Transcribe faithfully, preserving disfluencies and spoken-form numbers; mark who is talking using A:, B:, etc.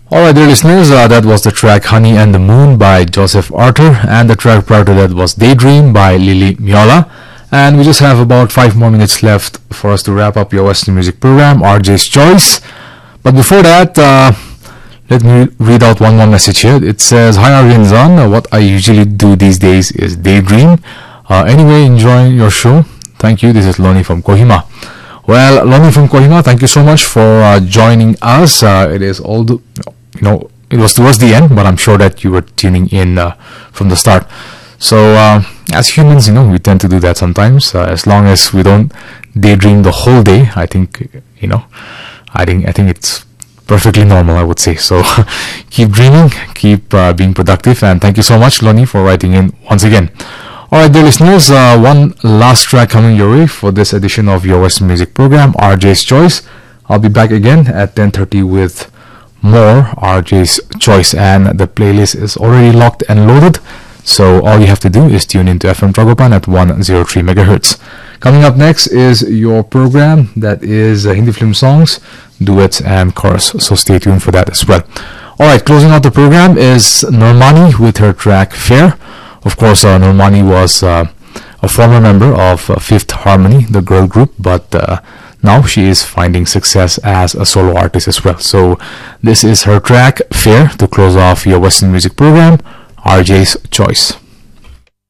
A: Alright, dear listeners, uh, that was the track Honey and the Moon by Joseph Arthur, and the track prior to that was Daydream by Lily Miola. And we just have about five more minutes left for us to wrap up your Western music program, R J's Choice. But before that, uh, let me read out one more message here. It says, "Hi Aryanzan, uh, what I usually do these days is daydream. Uh, anyway, enjoying your show. Thank you. This is Loni from Kohima." Well, Loni from Kohima, thank you so much for uh, joining us. Uh, it is all the, you know, it was towards the end, but I'm sure that you were tuning in uh, from the start. So, uh, as humans, you know, we tend to do that sometimes. Uh, as long as we don't daydream the whole day, I think, you know, I think I think it's perfectly normal, I would say. So, keep dreaming, keep uh, being productive, and thank you so much, Loni, for writing in once again. Alright, dear listeners, uh, one last track coming your way for this edition of your Western music program, R J's Choice. I'll be back again at ten thirty with more R J's Choice, and the playlist is already locked and loaded. So all you have to do is tune into F M Tragopan at one oh three megahertz. Coming up next is your program that is uh, Hindi film songs, duets, and chorus. So stay tuned for that as well. Alright, closing out the program is Normani with her track Fair. Of course, uh, Normani was uh, a former member of uh, Fifth Harmony, the girl group, but uh, now she is finding success as a solo artist as well. So this is her track Fair to close off your Western music program, R J's Choice.